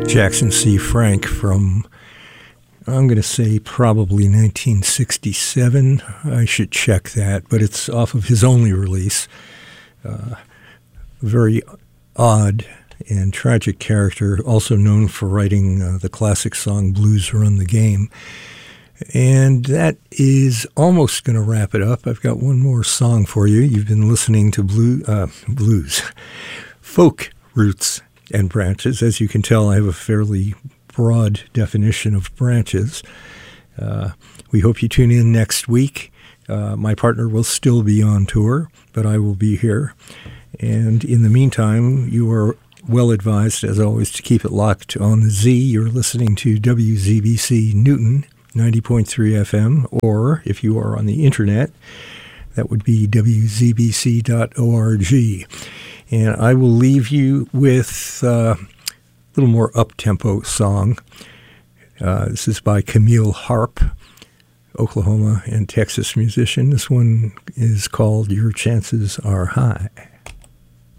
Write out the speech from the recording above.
Jackson C. Frank from, I'm going to say, probably 1967. I should check that, but it's off of his only release. Very odd and tragic character, also known for writing the classic song Blues Run the Game. And that is almost going to wrap it up. I've got one more song for you. You've been listening to blues, folk roots and branches. As you can tell, I have a fairly broad definition of branches. We hope you tune in next week. My partner will still be on tour, but I will be here. And in the meantime, you are well advised, as always, to keep it locked on the Z. You're listening to WZBC Newton, 90.3 FM, or if you are on the internet, that would be wzbc.org. And I will leave you with a little more up-tempo song. This is by Camille Harp, Oklahoma and Texas musician. This one is called Your Chances Are High.